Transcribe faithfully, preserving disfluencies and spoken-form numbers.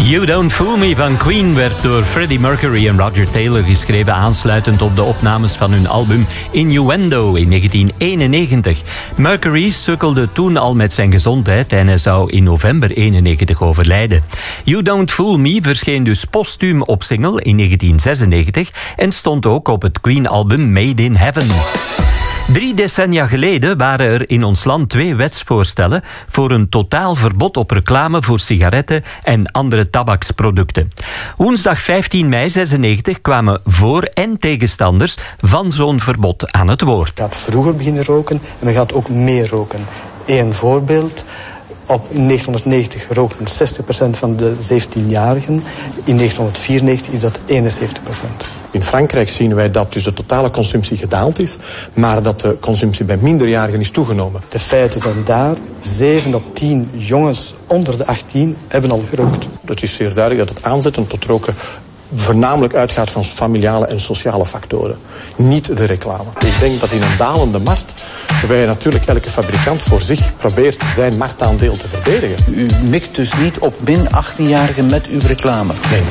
You Don't Fool Me van Queen werd door Freddie Mercury en Roger Taylor geschreven, aansluitend op de opnames van hun album Innuendo in negentien eenennegentig. Mercury sukkelde toen al met zijn gezondheid en hij zou in november eenennegentig overlijden. You Don't Fool Me verscheen dus postuum op single in negentien zesennegentig en stond ook op het Queen-album Made in Heaven. Drie decennia geleden waren er in ons land twee wetsvoorstellen voor een totaal verbod op reclame voor sigaretten en andere tabaksproducten. Woensdag vijftien mei zesennegentig kwamen voor- en tegenstanders van zo'n verbod aan het woord. Men gaat vroeger beginnen roken en men gaat ook meer roken. Eén voorbeeld. Op negentienhonderdnegentig rookten zestig procent van de zeventienjarigen. In negentienhonderdvierennegentig is dat eenenzeventig procent. In Frankrijk zien wij dat dus de totale consumptie gedaald is, maar dat de consumptie bij minderjarigen is toegenomen. De feiten zijn daar. zeven op tien jongens onder de achttien hebben al gerookt. Het is zeer duidelijk dat het aanzetten tot roken voornamelijk uitgaat van familiale en sociale factoren. Niet de reclame. Ik denk dat in een dalende markt, waarbij natuurlijk elke fabrikant voor zich probeert zijn marktaandeel te verdedigen. U mikt dus niet op min achttienjarigen met uw reclame? Nee.